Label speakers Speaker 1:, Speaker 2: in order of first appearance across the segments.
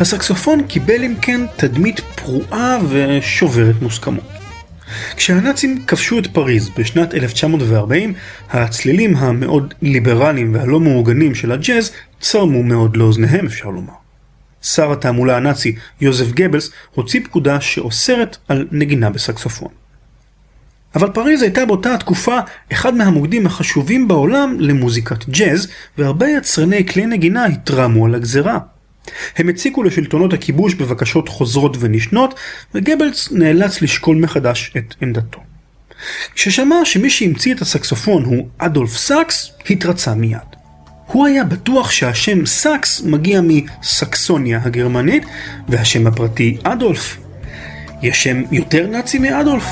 Speaker 1: הסקסופון קיבל אם כן תדמית פרועה ושוברת מוסכמות. כשהנאצים כבשו את פריז בשנת 1940, הצלילים המאוד ליברליים והלא מאורגנים של הג'אז צרמו מאוד לאוזניהם, אפשר לומר. שר התעמולה הנאצי יוזף גבלס הוציא פקודה שאוסרת על נגינה בסקסופון. אבל פריז הייתה באותה התקופה אחד מהמוקדים החשובים בעולם למוזיקת ג'אז, והרבה יצרני כלי נגינה התרמו על הגזרה. הם הציקו לשלטונות הכיבוש בבקשות חוזרות ונשנות, וגבלס נאלץ לשקול מחדש את עמדתו. כששמע שמי שהמציא את הסקסופון הוא אדולף סאקס, התרצה מיד. הוא היה בטוח שהשם סאקס מגיע מסקסוניה הגרמנית, והשם הפרטי אדולף. יש שם יותר נאצי מאדולף?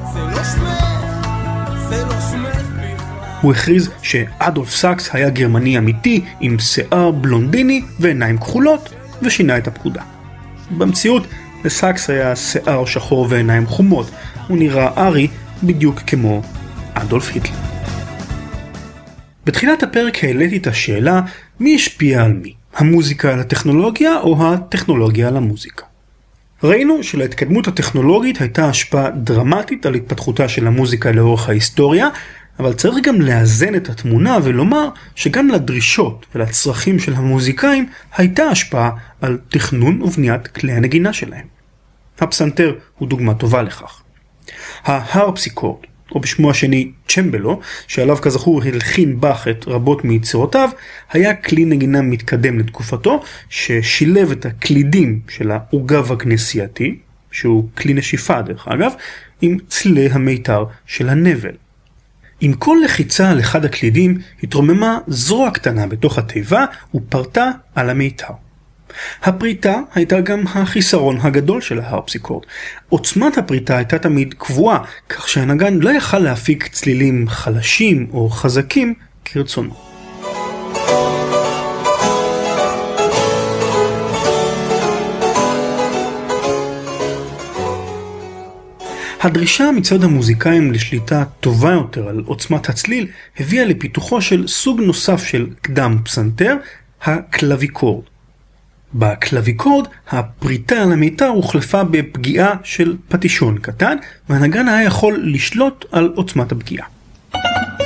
Speaker 1: הוא הכריז שאדולף סאקס היה גרמני אמיתי עם שיער בלונדיני ועיניים כחולות, ושינה את הפקודה. במציאות לסאקס היה שיער שחור ועיניים חומות. הוא נראה ארי בדיוק כמו אדולף היטלר. בתחילת הפרק העליתי את השאלה מי השפיע על מי, המוזיקה על הטכנולוגיה או הטכנולוגיה על המוזיקה. ראינו שלהתקדמות הטכנולוגית הייתה השפעה דרמטית על התפתחותה של המוזיקה לאורך ההיסטוריה, אבל צריך גם לאזן את התמונה ולומר שגם לדרישות ולצרכים של המוזיקאים הייתה השפעה על תכנון ובניית כלי הנגינה שלהם. הפסנתר הוא דוגמה טובה לכך. ההרפסיקורד, או בשמו השני צ'מבלו, שעליו כזכור הלחין באך את רבות מיצירותיו, היה כלי נגינה מתקדם לתקופתו, ששילב את הקלידים של העוגב הכנסייתי, שהוא כלי נשיפה דרך אגב, עם צלילי המיתר של הנבל. עם כל לחיצה על אחד הקלידים התרוממה זרוע קטנה בתוך התיבה ופרטה על המיתר. הפריטה הייתה גם החיסרון הגדול של ההרפסיקורד. עוצמת הפריטה הייתה תמיד קבועה, כך שהנגן לא יכל להפיק צלילים חלשים או חזקים כרצונו. הדרישה מצד המוזיקאים לשליטה טובה יותר על עוצמת הצליל הביאה לפיתוחו של סוג נוסף של קדם פסנתר, הקלוויקורד. בקלוויקורד הפריטה על המיתר הוחלפה בפגיעה של פטישון קטן, והנגן היה יכול לשלוט על עוצמת הפגיעה.